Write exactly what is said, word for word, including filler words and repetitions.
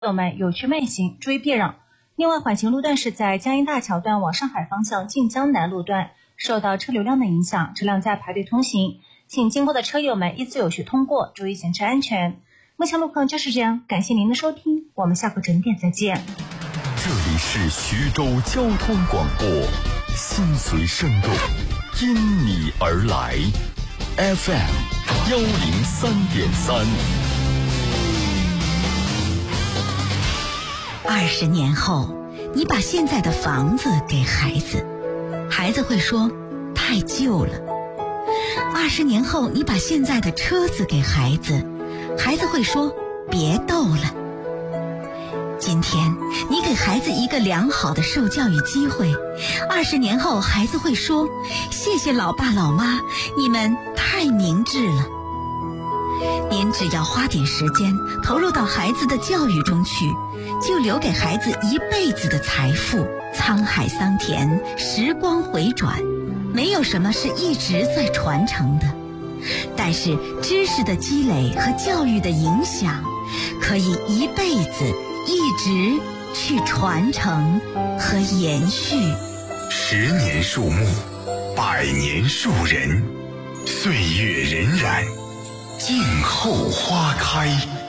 朋友们有序慢行，注意避让。另外，缓行路段是在江阴大桥段往上海方向晋江南路段，受到车流量的影响，车辆在排队通行，请经过的车友们依次有序通过，注意行车安全。目前路况就是这样，感谢您的收听，我们下个准点再见。 这里是徐州交通广播，心随声动，因你而来 F M 幺零三点三。 二十年后，你把现在的房子给孩子，孩子会说太旧了。二十年后，你把现在的车子给孩子，孩子会说别逗了。今天你给孩子一个良好的受教育机会，二十年后孩子会说谢谢老爸老妈，你们太明智了。您只要花点时间投入到孩子的教育中去，就留给孩子一辈子的财富。沧海桑田，时光回转，没有什么是一直在传承的，但是知识的积累和教育的影响可以一辈子一直去传承和延续。 十年树木，百年树人，岁月荏苒，静候花开。